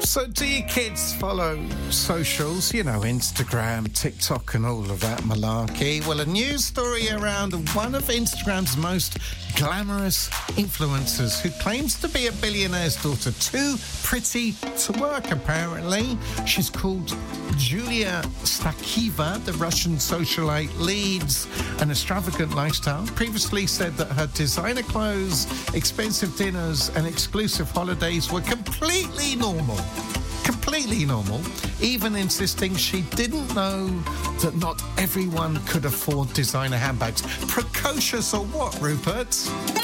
So do your kids follow socials? You know, Instagram, TikTok and all of that malarkey. Well, a news story around one of Instagram's most glamorous influencers who claims to be a billionaire's daughter. Too pretty to work, apparently. She's called Julia Stakiva. The Russian socialite leads an extravagant lifestyle. Previously said that her designer clothes, expensive dinners and exclusive holidays were completely normal, even insisting she didn't know that not everyone could afford designer handbags. Precocious or what, Rupert?